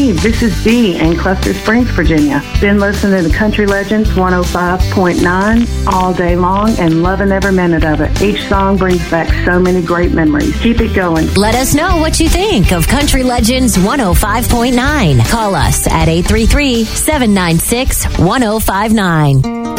Steve. This is Dee in Cluster Springs, Virginia. Been listening to Country Legends 105.9 all day long and loving every minute of it. Each song brings back so many great memories. Keep it going. Let us know what you think of Country Legends 105.9. Call us at 833-796-1059.